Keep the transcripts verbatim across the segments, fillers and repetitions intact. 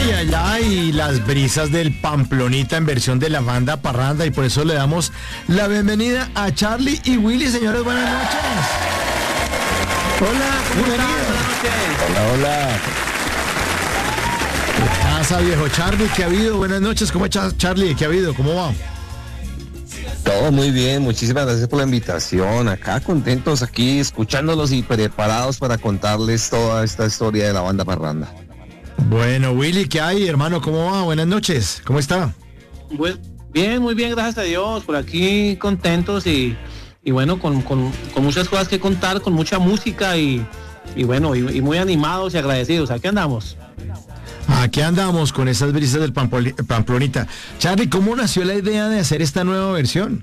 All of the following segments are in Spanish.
Ay, ay, ay, las brisas del Pamplonita en versión de la banda Parranda, y por eso le damos la bienvenida a Charlie y Willy. Señores, buenas noches. Hola, ¿cómo están? Hola, hola. ¿Qué pasa, viejo Charlie? ¿Qué ha habido? Buenas noches, ¿cómo estás, Charlie? ¿Qué ha habido? ¿Cómo va? Todo muy bien, muchísimas gracias por la invitación. Acá contentos, aquí escuchándolos y preparados para contarles toda esta historia de la banda Parranda. Bueno, Willy, ¿qué hay, hermano? ¿Cómo va? Buenas noches, ¿cómo está? Pues, bien, muy bien, gracias a Dios, por aquí contentos y, y bueno, con, con, con muchas cosas que contar, con mucha música y, y bueno, y, y muy animados y agradecidos. Aquí andamos. Aquí andamos con esas brisas del Pampoli- Pamplonita. Charlie, ¿cómo nació la idea de hacer esta nueva versión?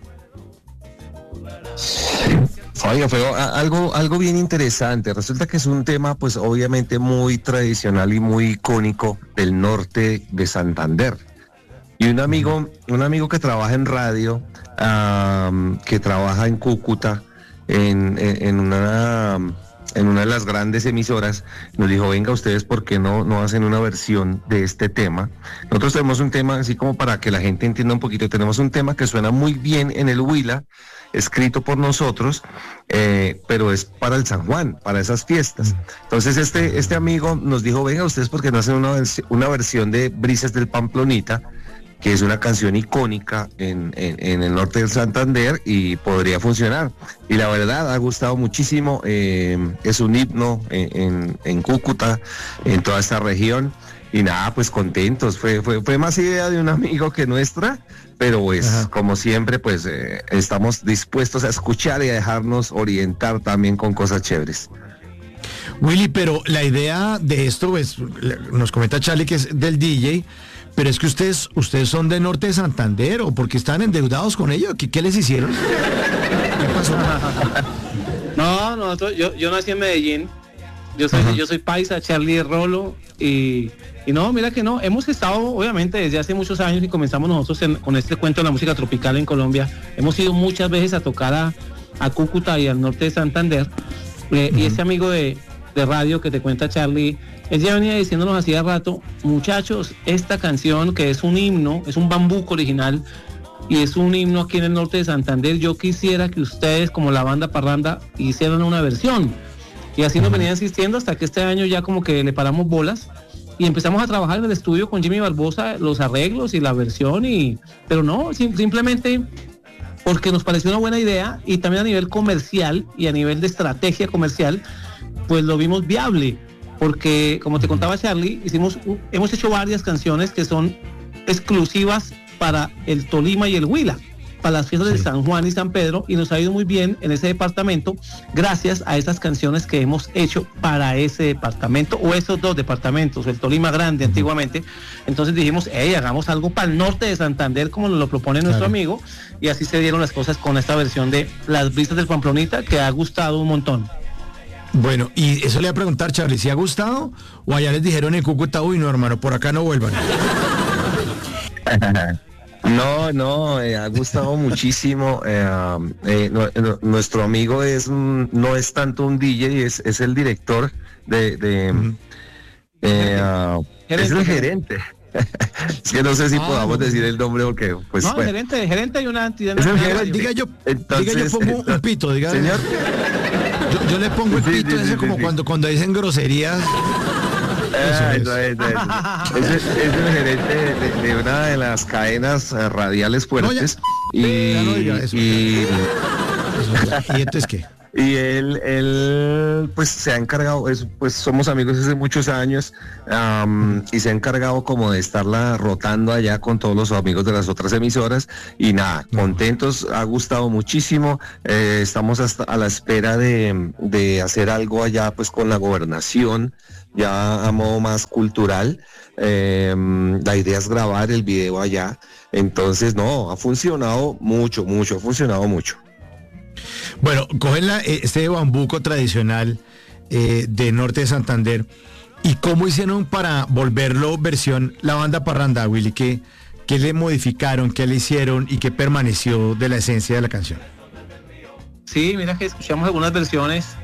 Oiga, fue algo, algo bien interesante. Resulta que es un tema, pues obviamente muy tradicional y muy icónico del norte de Santander. Y un amigo, un amigo que trabaja en radio, um, que trabaja en Cúcuta, en, en, en una... en una de las grandes emisoras, nos dijo, venga ustedes, ¿por qué no, no hacen una versión de este tema? Nosotros tenemos un tema, así como para que la gente entienda un poquito, tenemos un tema que suena muy bien en el Huila, escrito por nosotros, eh, pero es para el San Juan, para esas fiestas. Entonces este, este amigo nos dijo, venga ustedes, ¿por qué no hacen una, una versión de Brisas del Pamplonita? Que es una canción icónica en, en, en el norte del Santander y podría funcionar. Y la verdad ha gustado muchísimo, eh, es un himno en, en, en Cúcuta, en toda esta región, y nada, pues contentos. Fue, fue, fue más idea de un amigo que nuestra, pero pues Ajá. como siempre, pues eh, estamos dispuestos a escuchar y a dejarnos orientar también con cosas chéveres. Willy, pero la idea de esto, pues, nos comenta Charlie que es del D J, pero es que ustedes ustedes son de norte de Santander, o porque están endeudados con ellos. ¿Qué, qué les hicieron? ¿Qué pasó? No, nosotros, yo, yo nací en Medellín. Yo soy, yo soy paisa, Charlie de Rolo, y, y no, mira que no, hemos estado obviamente desde hace muchos años y comenzamos nosotros en, con este cuento de la música tropical en Colombia. Hemos ido muchas veces a tocar a, a Cúcuta y al norte de Santander, eh, uh-huh. y ese amigo de, de radio que te cuenta Charlie, él ya venía diciéndonos hacía rato, muchachos, esta canción que es un himno, es un bambuco original y es un himno aquí en el norte de Santander, yo quisiera que ustedes como la banda Parranda hicieran una versión. Y así nos venía insistiendo hasta que este año ya como que le paramos bolas y empezamos a trabajar en el estudio con Jimmy Barbosa los arreglos y la versión, y pero no, sim- simplemente porque nos pareció una buena idea y también a nivel comercial y a nivel de estrategia comercial pues lo vimos viable. Porque, como te contaba Charlie, hicimos, hemos hecho varias canciones que son exclusivas para el Tolima y el Huila, para las fiestas sí. de San Juan y San Pedro, y nos ha ido muy bien en ese departamento gracias a esas canciones que hemos hecho para ese departamento, o esos dos departamentos, el Tolima Grande antiguamente. Entonces dijimos, hey, hagamos algo para el norte de Santander como nos lo propone claro. nuestro amigo, y así se dieron las cosas con esta versión de Las Brisas del Pamplonita, que ha gustado un montón. Bueno, y eso le iba a preguntar, Charlie, ¿si ha gustado? O allá les dijeron en Cúcuta, uy, no, hermano, por acá no vuelvan. No, no, eh, ha gustado muchísimo. Eh, eh, no, no, nuestro amigo es no es tanto un D J, es, es el director de... de uh-huh. eh, uh, es el gerente. Es que no sé si ah, podamos no. decir el nombre porque pues no, bueno. gerente, gerente hay una entidad. Es el gerente. Diga yo, Entonces, diga yo pongo entonces, un pito, diga. Señor. Yo, yo le pongo el pito sí, sí, ese sí, como sí. cuando cuando dicen groserías. Ah, eso es, eso es. Es, es el gerente de, de una de las cadenas radiales fuertes. No, ya, y, ya no diga eso, y, eso, ¿y entonces qué? Y él, él, pues se ha encargado, es, pues somos amigos hace muchos años, um, y se ha encargado como de estarla rotando allá con todos los amigos de las otras emisoras, y nada, contentos, ha gustado muchísimo, eh, estamos hasta a la espera de, de hacer algo allá pues con la gobernación, ya a modo más cultural, eh, la idea es grabar el video allá, entonces no, ha funcionado mucho, mucho, ha funcionado mucho. Bueno, cogen la, este bambuco tradicional eh, de norte de Santander, ¿y cómo hicieron para volverlo versión la banda Parranda, Willy? ¿Qué, qué le modificaron, qué le hicieron y qué permaneció de la esencia de la canción? Sí, mira que escuchamos algunas versiones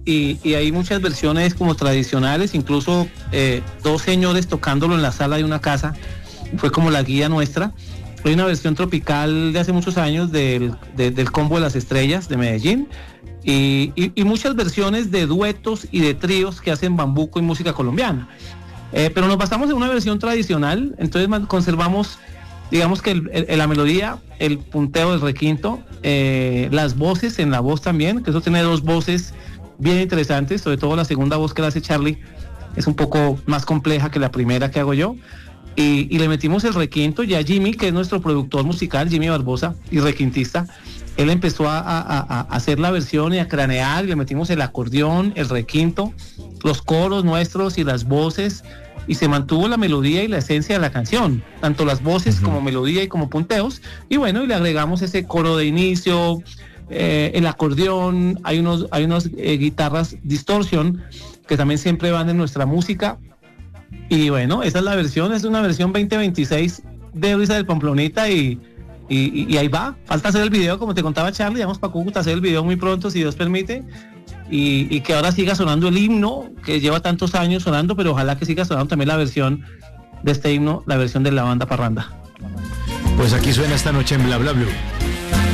y, y hay muchas versiones como tradicionales, incluso eh, dos señores tocándolo en la sala de una casa, fue como la guía nuestra. Hay una versión tropical de hace muchos años del, de, del Combo de las Estrellas de Medellín, y, y, y muchas versiones de duetos y de tríos que hacen bambuco y música colombiana. Eh, pero nos basamos en una versión tradicional, entonces conservamos, digamos que el, el, la melodía, el punteo del requinto, eh, las voces en la voz también, que eso tiene dos voces bien interesantes, sobre todo la segunda voz que la hace Charlie es un poco más compleja que la primera que hago yo. Y, y le metimos el requinto, ya Jimmy, que es nuestro productor musical, Jimmy Barbosa, y requintista, él empezó a, a, a hacer la versión y a cranear, y le metimos el acordeón, el requinto, los coros nuestros y las voces, y se mantuvo la melodía y la esencia de la canción, tanto las voces uh-huh. como melodía y como punteos, y bueno, y le agregamos ese coro de inicio, eh, el acordeón, hay unos, hay unos eh, guitarras distorsión, que también siempre van en nuestra música. Y bueno, esa es la versión, es una versión veinte veintiséis de Brisa del Pamplonita y, y, y ahí va. Falta hacer el video, como te contaba Charlie, vamos para Cúcuta a hacer el video muy pronto, si Dios permite, y, y que ahora siga sonando el himno, que lleva tantos años sonando, pero ojalá que siga sonando también la versión de este himno, la versión de la banda Parranda. Pues aquí suena esta noche en Bla Bla Blue.